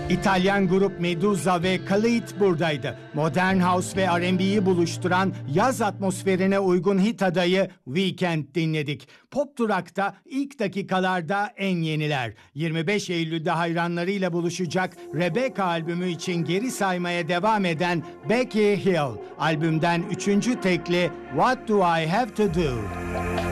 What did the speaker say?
İtalyan grup Medusa ve Khalid buradaydı. Modern House ve R&B'yi buluşturan yaz atmosferine uygun hit adayı Weekend dinledik. Pop Durak'ta ilk dakikalarda en yeniler. 25 Eylül'de hayranlarıyla buluşacak Rebecca albümü için geri saymaya devam eden Becky Hill. Albümden 3. tekli What Do I Have To Do?